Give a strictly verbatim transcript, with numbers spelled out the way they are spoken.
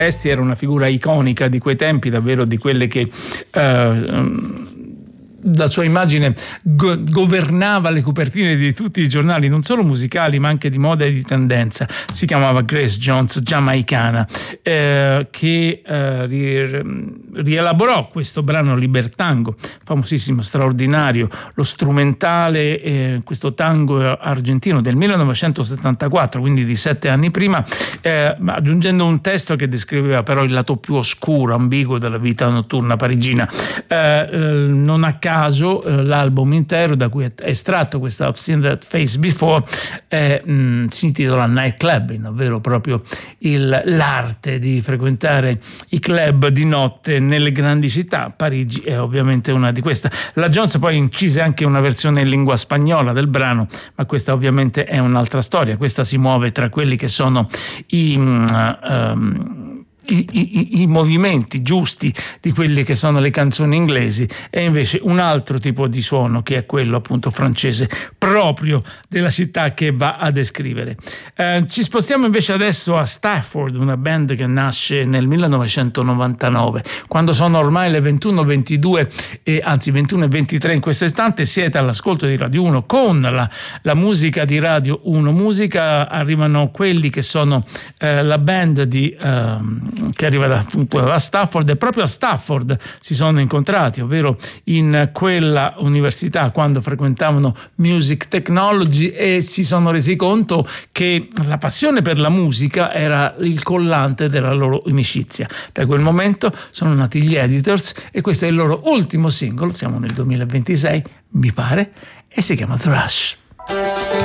Esti era una figura iconica di quei tempi, davvero di quelle che eh, la sua immagine go- governava le copertine di tutti i giornali, non solo musicali ma anche di moda e di tendenza. Si chiamava Grace Jones, giamaicana, eh, che eh, ri- rielaborò questo brano Libertango, famosissimo, straordinario, lo strumentale, eh, questo tango argentino del millenovecentosettantaquattro, quindi di sette anni prima, eh, aggiungendo un testo che descriveva però il lato più oscuro, ambiguo della vita notturna parigina. Eh, eh, non a caso eh, l'album intero da cui è estratto questa I've Seen That Face Before eh, mh, si intitola Night Clubbing, ovvero proprio il, l'arte di frequentare i club di notte nelle grandi città. Parigi è ovviamente una di queste. La Jones poi incise anche una versione in lingua spagnola del brano, ma questa ovviamente è un'altra storia. Questa si muove tra quelli che sono i um, I, i, i movimenti giusti di quelle che sono le canzoni inglesi, e invece un altro tipo di suono che è quello appunto francese, proprio della città che va a descrivere. Eh, ci spostiamo invece adesso a Stafford, una band che nasce nel millenovecentonovantanove, quando sono ormai le ventuno e ventidue, e anzi ventuno e ventitré in questo istante. Siete all'ascolto di Radio uno con la, la musica di Radio uno Musica. Arrivano quelli che sono eh, la band di ehm, che arriva da, appunto da Stafford, e proprio a Stafford si sono incontrati, ovvero in quella università quando frequentavano Music Technology, e si sono resi conto che la passione per la musica era il collante della loro amicizia. Da quel momento sono nati gli Editors e questo è il loro ultimo singolo, siamo nel duemilaventisei mi pare, e si chiama The Rush.